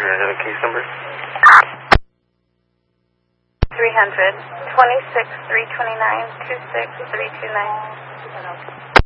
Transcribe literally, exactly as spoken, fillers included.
another case number? three hundred, twenty-six, three twenty-nine, two six three two nine.